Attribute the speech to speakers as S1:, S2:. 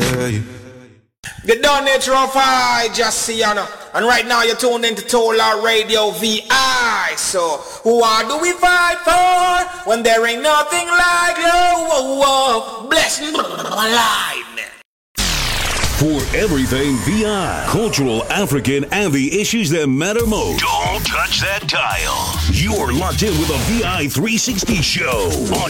S1: The done nature of I just see you know. And right now you're tuned into Tolar Radio VI. So who do we fight for when there ain't nothing like love? Bless life, man.
S2: For everything VI, cultural, African, and the issues that matter most.
S3: Don't touch that dial.
S2: You're locked in with a VI 360 show on